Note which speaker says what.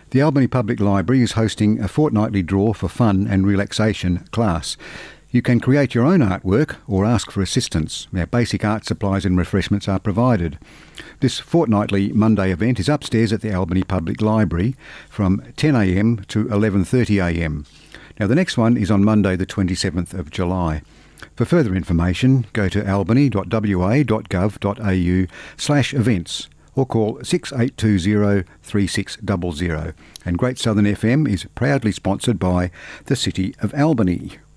Speaker 1: The Albany Public Library is hosting a fortnightly draw for fun and relaxation class. You can create your own artwork or ask for assistance. Now, basic art supplies and refreshments are provided. This fortnightly Monday event is upstairs at the Albany Public Library from 10 a.m. to 11:30 a.m. Now, the next one is on Monday the 27th of July. For further information, go to albany.wa.gov.au/events or call 6820 3600. And Great Southern FM is proudly sponsored by the City of Albany.